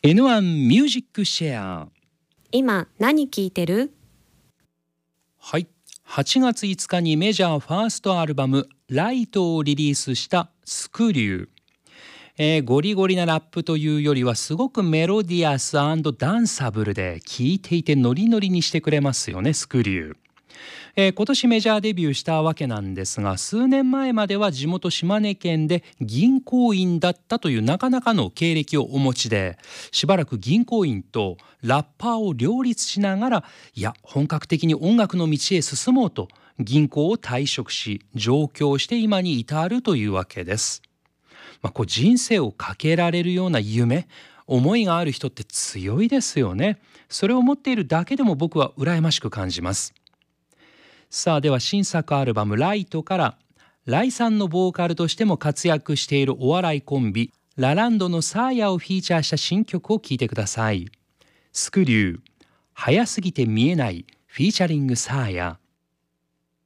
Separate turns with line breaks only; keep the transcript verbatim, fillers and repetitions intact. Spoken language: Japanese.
エヌワン ミュージックシェア。
今何聴いてる？
はい、はちがついつかにメジャーファーストアルバムライトをリリースしたスクリュー、えー、ゴリゴリなラップというよりはすごくメロディアス&ダンサブルで聴いていてノリノリにしてくれますよね、スクリュー。えー、今年メジャーデビューしたわけなんですが、数年前までは地元島根県で銀行員だったというなかなかの経歴をお持ちで、しばらく銀行員とラッパーを両立しながら、いや本格的に音楽の道へ進もうと銀行を退職し上京して今に至るというわけです。まあ、こう人生をかけられるような夢、思いがある人って強いですよね。それを持っているだけでも僕は羨ましく感じます。さあ、では新作アルバムライトからライさんのボーカルとしても活躍しているお笑いコンビラランドのサーヤをフィーチャーした新曲を聴いてください。スクリュー、早すぎて見えないフィーチャリングサーヤ。